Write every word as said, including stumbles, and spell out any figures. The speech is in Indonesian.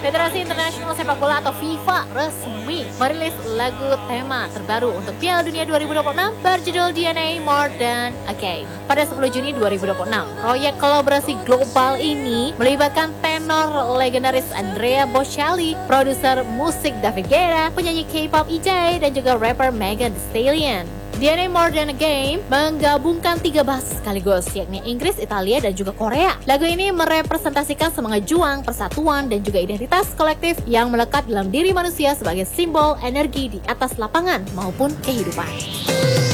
Federasi Internasional Sepak Bola atau FIFA resmi merilis lagu tema terbaru untuk Piala Dunia dua ribu dua puluh enam berjudul D N A More Than a Game. Pada sepuluh Juni dua ribu dua puluh enam, proyek kolaborasi global ini melibatkan tenor legendaris Andrea Bocelli, produser musik David Guetta, penyanyi K-pop E J, dan juga rapper Megan Thee Stallion. D N A More Than a Game menggabungkan tiga bahasa sekaligus, yakni Inggris, Italia, dan juga Korea. Lagu ini merepresentasikan semangat juang, persatuan, dan juga identitas kolektif yang melekat dalam diri manusia sebagai simbol energi di atas lapangan maupun kehidupan.